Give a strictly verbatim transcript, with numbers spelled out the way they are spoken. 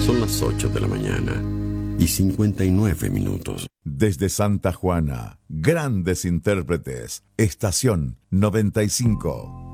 Son las ocho de la mañana y cincuenta y nueve minutos. Desde Santa Juana, grandes intérpretes, estación noventa y cinco.